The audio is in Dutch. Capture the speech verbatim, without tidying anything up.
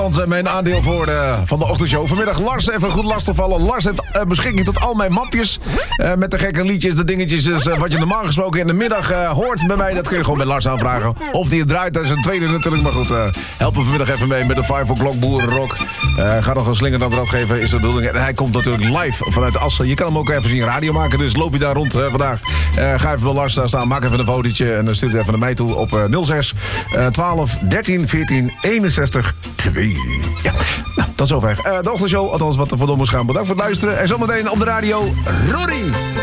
Mijn aandeel voor de, van de ochtendshow. Vanmiddag Lars, even goed lastigvallen. Lars heeft uh, beschikking tot al mijn mapjes. Uh, met de gekke liedjes, de dingetjes. Dus, uh, wat je normaal gesproken in de middag uh, hoort bij mij. Dat kun je gewoon bij Lars aanvragen. Of die het draait, dat is een tweede natuurlijk. Maar goed, uh, helpen vanmiddag even mee met de vijf o'clock boerenrock. Uh, ga nog een slinger aan geven, is de bedoeling. En hij komt natuurlijk live vanuit Assen. Je kan hem ook even zien radio maken. Dus loop je daar rond uh, vandaag. Uh, ga even bij Lars daar staan. Maak even een fotootje. En dan stuur het even naar mij toe op uh, nul zes twaalf dertien veertien eenenzestig twee. Ja, nou, tot zover. Uh, de ochtendshow, althans wat er vandoor moest gaan. Bedankt voor het luisteren. En zometeen op de radio, Rory.